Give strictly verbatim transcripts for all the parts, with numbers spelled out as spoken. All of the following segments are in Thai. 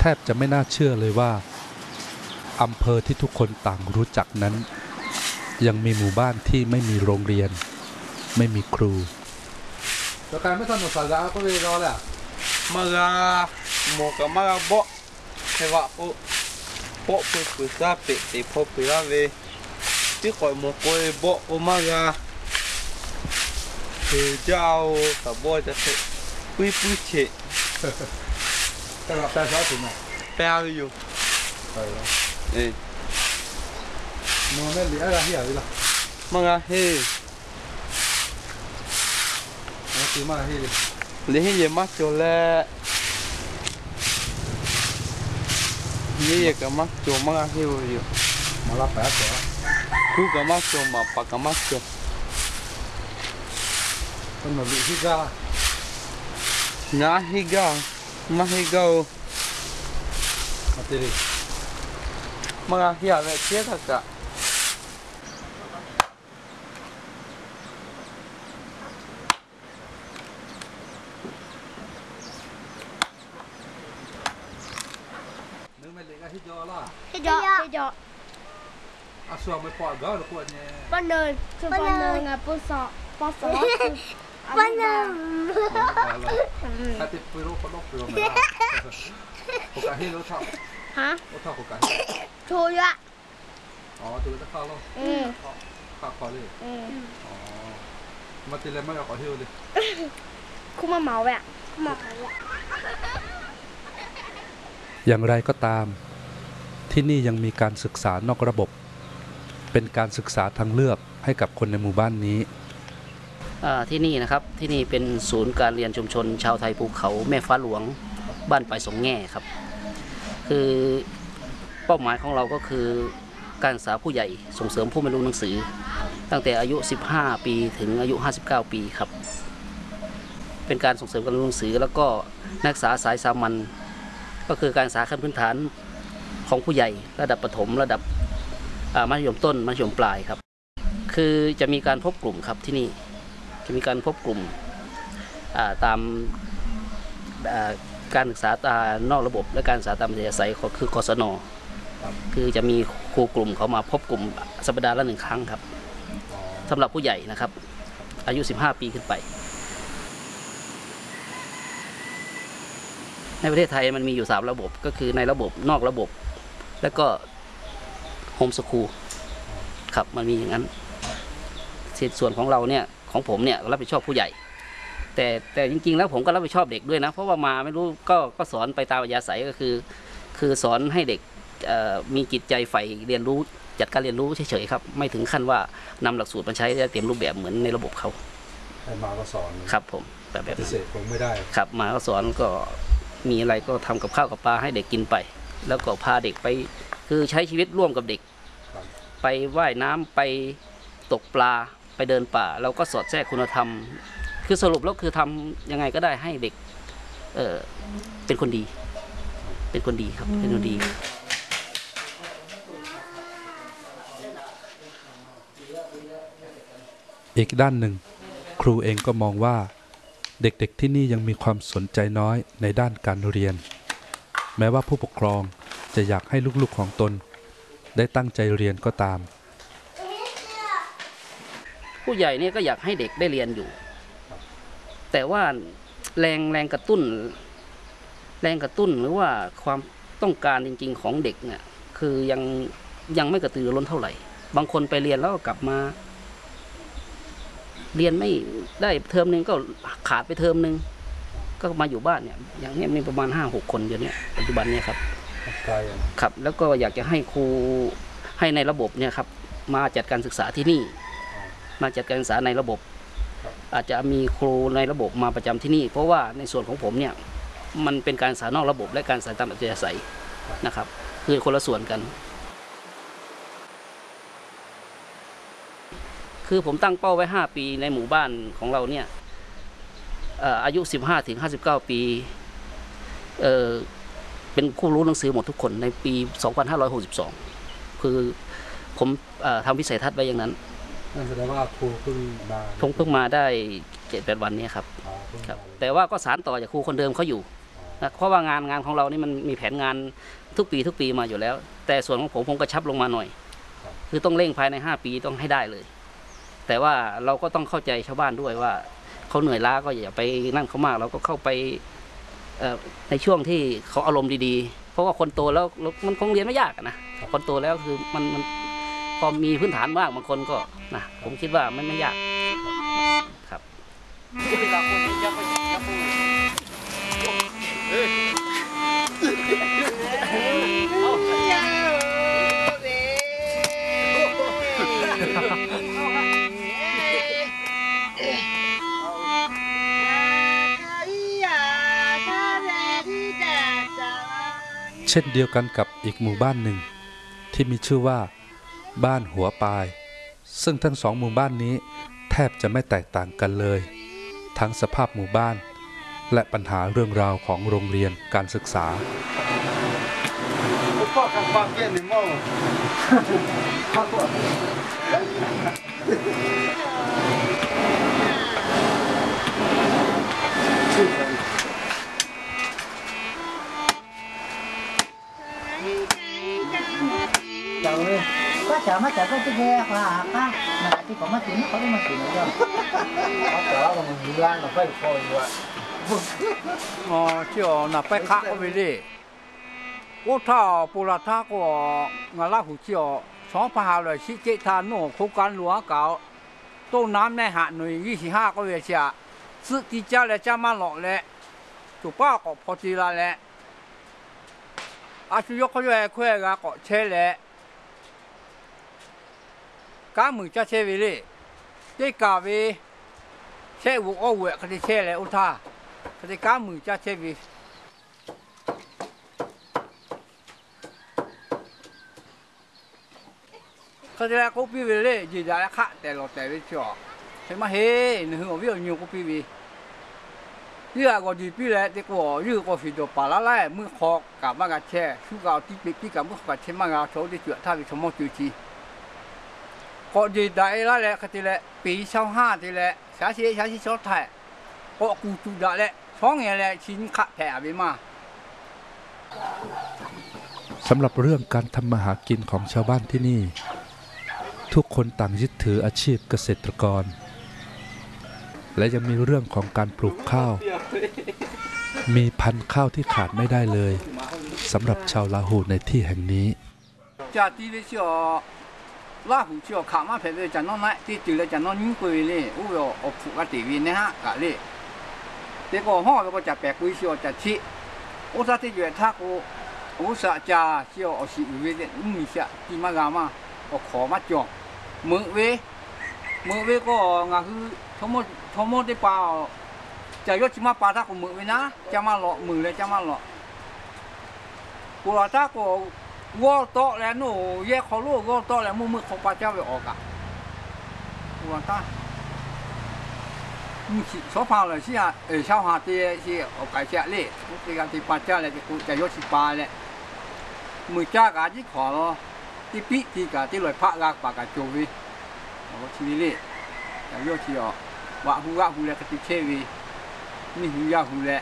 บจะไม่น่าเชื่อเลยว่าอำเภอที่ทุกคนต่างรู้จักนั้นยังมีหมู่บ้านที่ไม่มีโรงเรียนไม่มีครูแล้วการไม่ทันหมดสาระก็เลยรอแหละมาลาโมกับมาลาโบเทวะโอโปปุปุซาเปติโพปุลาเวที่คอยโมโกยโบโอมาลาคือเจ้ากับโบจะเตะปุยปุยเชะแต่เราแปลซ้อถึงไหนแปลอยู่ไปแล้วเอ๊ะมองไม่เหลืออะไรที่อะไรล่ะมาลาเฮมาตีมาเฮเลยเลี้ยงเยอะมากจนแล้วเลี้ยงกับมากจนมาลาเฮอยู่มาลาแปดเหรอคู่กับมากจนมาปากกับมากจนต้นหนุ่มฮิกาน้าฮิกามาฮิกามาตีดิมาลาเฮียเวเชียทักกะฮิจอล่ะฮิจอฮิจออาส่วนไม่ปอดก็หรือปวดเนี่ยปนเนินคือปนเนินอ่ะปุสอปสอปนเนินถ้าติดไปรู้เขาต้องเปลืองนะโอกาสให้รู้เท่าฮะรู้เท่าโอกาสถูกอ่ะอ๋อถูกจะเข้าแล้วอืมเข้าคอเลยอืมอ๋อมาตีเลยไม่เอาขอเที่ยวเลยคุ้มมาเหมาแบบเหมาอ่ะอย่างไรก็ตามที่นี่ยังมีการศึกษานอกระบบเป็นการศึกษาทางเลือกให้กับคนในหมู่บ้านนี้ที่นี่นะครับที่นี่เป็นศูนย์การเรียนชุมชนชาวไทยภูเขาแม่ฟ้าหลวงบ้านปลายสองแง่ครับคือเป้าหมายของเราก็คือการศึกษาผู้ใหญ่ส่งเสริมผู้ไม่รู้หนังสือตั้งแต่อายุสิบห้าปีถึงอายุห้าสิบเก้าปีครับเป็นการส่งเสริมการเรียนหนังสือแล้วก็นักศึกษาสายสามัญก็คือการศึกษาขั้นพื้นฐานของผู้ใหญ่ระดับประถมระดับมัธยมต้นมัธยมปลายครับคือจะมีการพบกลุ่มครับที่นี่จะมีการพบกลุ่มตามการศึกษานอกระบบและการศึกษาตามอัธยาศัยคือกศน.คือจะมีครูกลุ่มเขามาพบกลุ่มสัปดาห์ละหนึ่งครั้งครับสำหรับผู้ใหญ่นะครับอายุสิบห้าปีขึ้นไปในประเทศไทยมันมีอยู่สามระบบก็คือในระบบนอกระบบแล้วก็โฮมสคูลครับมันมีอย่างนั้นส่วนของเราเนี่ยของผมเนี่ยรับผิดชอบผู้ใหญ่แต่แต่จริงๆแล้วผมก็รับผิดชอบเด็กด้วยนะเพราะว่ามาไม่รู้ก็ก็สอนไปตามอัธยาศัยก็คือคือสอนให้เด็กมีจิตใจใฝ่เรียนรู้จัดการเรียนรู้เฉยๆครับไม่ถึงขั้นว่านำหลักสูตรมาใช้ได้เต็มรูปแบบเหมือนในระบบเขาให้มาก็สอนครับผมแบบแบบพิเศษผมไม่ได้ครับมาก็สอนก็มีอะไรก็ทำกับข้าวกับปลาให้เด็กกินไปแล้วก็พาเด็กไปคือใช้ชีวิตร่วมกับเด็กไปว่ายน้ำไปตกปลาไปเดินป่าเราก็สอดแทรกคุณธรรมคือสรุปแล้วคือทำยังไงก็ได้ให้เด็กเออเป็นคนดีเป็นคนดีครับเป็นคนดีอีกด้านหนึ่งครูเองก็มองว่าเด็กๆที่นี่ยังมีความสนใจน้อยในด้านการเรียนแม้ว่าผู้ปกครองจะอยากให้ลูกๆของตนได้ตั้งใจเรียนก็ตามผู้ใหญ่เนี่ยก็อยากให้เด็กได้เรียนอยู่แต่ว่าแรงแรงกระตุ้นแรงกระตุ้นหรือว่าความต้องการจริงๆของเด็กเนี่ยคือยังยังไม่กระตือรือร้นเท่าไหร่บางคนไปเรียนแล้วก็กลับมาเรียนไม่ได้เทอมนึงก็ขาดไปเทอมนึงก็มาอยู่บ้านเนี่ยอย่างนี้มีประมาณห้าหกคนเดี๋ยวนี้ปัจจุบันเนี่ยครับครับแล้วก็อยากจะให้ครูให้ในระบบเนี่ยครับมาจัดการศึกษาที่นี่มาจัดการศึกษาในระบบอาจจะมีครูในระบบมาประจำที่นี่เพราะว่าในส่วนของผมเนี่ยมันเป็นการศึกษานอกระบบและการศึกษาตามอัธยาศัยนะครับคือคนละส่วนกันคือผมตั้งเป้าไว้ห้าปีในหมู่บ้านของเราเนี่ยอายุสิบห้าถึงห้าสิบเก้าปีเอ่อเป็นผู้รู้หนังสือหมดทุกคนในปีสองพันห้าร้อยหกสิบสองคือผมทำวิสัยทัศน์ไว้อย่างนั้นนั่นแสดงว่าครูเพิ่งมาเพิ่งมาได้เจ็ดแปดวันนี้ครับครับแต่ว่าก็สานต่อจากครูคนเดิมเขาอยู่นะเพราะว่างานงานของเรานี่มันมีแผนงานทุกปีทุกปีมาอยู่แล้ว แต่ส่วนของผมผมกระชับลงมาหน่อยคือต้องเร่งภายในห้าปีต้องให้ได้เลยแต่ว่าเราก็ต้องเข้าใจชาวบ้านด้วยว่าเขาเหนื่อยล้าก็อย่าไปนั่นเขามากเราก็เข้าไปในช่วงที่เขาอารมณ์ดีๆเพราะว่าคนโตแล้วมันคงเรียนไม่ยากนะคนโตแล้วคือมันมันพอมีพื้นฐานมากบางคนก็นะผมคิดว่ามันไม่ยากครับเช่นเดียวกันกับอีกหมู่บ้านหนึ่งที่มีชื่อว่าบ้านหัวปายซึ่งทั้งสองหมู่บ้านนี้แทบจะไม่แตกต่างกันเลยทั้งสภาพหมู่บ้านและปัญหาเรื่องราวของโรงเรียนการศึกษา quá chả mắt chả có cái ghe hoa ha mà chỉ có mắt chỉ nó có cái mắt chỉ nữa thôi nó chở mà mình đi ăn là phải coi vậy ờ chiều là phải khác cái gì ô thảo bù la thác của ngài la hủ chiều sáu phà rồi chỉ chế than nổ khô can lúa cào tô nám này hạn ngườiยี่สิบห้าก็เวียเชียซื้อที่เจ้าเลยจ้ามาหลอกเลยจุป้าก็พอดีละแหละอาชีพเขาจะคุยกันก็เช่เลยการมือจะเช่ไปเลยได้กาวีเช่บุกเอาเวกเขาจะเช่เลยอุท่าเขาจะการมือจะเช่ไปเขาจะกูปีไปเลยยืนได้ละค่ะแต่เราแต่ไม่ชอบใช่ไหมเฮ้ยหนึ่งหัววิ่งอยู่กูปีไปยี่ห้อก็ดีปีเลยแต่กูยี่ห้อก็ฟิโดปลาละไล่มือคอกลับมากระเช่ชูกาวที่ปีที่กับมือกระเช่มากระโชว์ที่จุดท่าวิสมองจุดที่ก็ดีได้ละแหละก็ทีละปีเช้าห้าทีละชาชีชาชีชดไทยก็กูจุดได้ละสองอย่างละชิ้นขะแผ่ไปมาสำหรับเรื่องการทำมาหากินของชาวบ้านที่นี่ทุกคนต่างยึดถืออาชีพเกษตรกรและยังมีเรื่องของการปลูกข้าวมีพันธุ์ข้าวที่ขาดไม่ได้เลยสำหรับชาวลาหูในที่แห่งนี้จากที่เราเชื่อลาหูเชื่อขามาเพื่อจะนอนไหนที่จุดเลยจะนอนยิ่งกว่าเลยอู้ยเอาผูกกระติวินนะฮะกะเลยแต่ก็ห้องเราก็จะแปลกวิเชื่อจะชี้อุตส่าห์ที่อยู่ท่ากูอุตส่าห์จะเชื่อเอาสิวิเดนมีเสียที่มากามาก็ขอมาจองมือเวมือเวก็งาคือทั้งหมดทั้งหมดได้เปล่าจะยกชิมาปลาท่าของมือเวนะจะมาหลอกมือเลยจะมาหลอกกูว่าท่าก็วัวโตแล้วหนูแยกเขาลูกวัวโตแล้วมือมือของปลาเจ้าไปออกอ่ะกูว่าท่ามึงสอบผ่านเลยสิฮะเออชาวหาเตี้ยสิเอาไก่เสียเล่มึงตีกันตีปลาเจ้าเลยจะกูจะยกชิปลาเลยมือจ้ากาที่ขอที่ปีที่กาที่ลอยพระกาปากกาโจวีเอาชีวิตเลยจะยกชีอ๋อว่าหูว่าหูเลยกติเชวีนี่หูยาหูเลย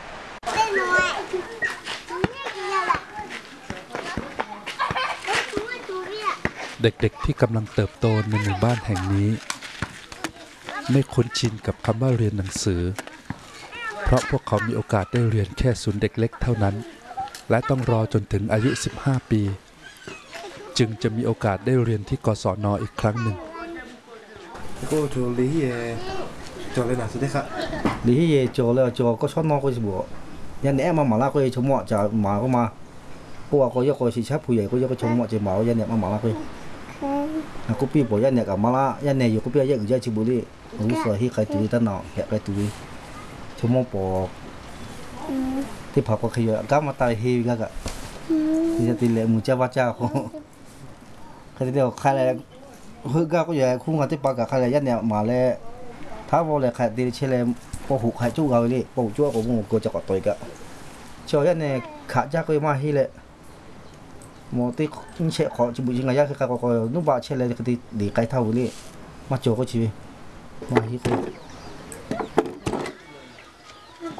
เด็กๆที่กำลังเติบโตในหมู่บ้านแห่งนี้ไม่คุ้นชินกับคำว่าเรียนหนังสือเพราะพวกเขามีโอกาสได้เรียนแค่ศูนย์เด็กเล็กเท่านั้นและต้องรอจนถึงอายุสิบห้าปีจึงจะมีโอกาสได้เรียนที่กศน.อีกครั้งหนึ่งก็จูลี่เย่จอเลยนะสุดที่ค่ะลี่เย่จอเลยจอก็ชอบนอกก็จะบอกยันแอบมาหมาลาก็จะชมว่าจะหมาก็มาพวกก็ยกก็สิชับผู้ใหญ่ก็ยกก็ชมว่าจะหมายันแอบมาหมาลาก็นะกูปีบอกยันแอบกับมาลายันแอบอยู่กูปียันอื่นยันชิบุรีรู้สึกที่ใครตุยตั้งนานแกใครตุยชมว่าปอกที่ผักก็ขยันก้าวมาตายเฮียก็กะที่จะตีเลยมือเจ้าว่าเจ้าเขาเขาจะเดียวใครเลยฮึกก้าวก็อย่างคู่กันที่ปากกับใครเลยยันเนี่ยมาเลยถ้าว่าเลยใครตีเชลเลยปหุใครจู้เขาเลยปหุจู้ก็มึงก็จะกอดตัวกะเชื่อยันเนี่ยขาจ้าก็มาที่เลยหมอที่เชขอจิบุจิงายาคือใครก็นุ่มบาเชลเลยก็ตีดีใครเท่าเลยมาโจก็ชีมาที่คน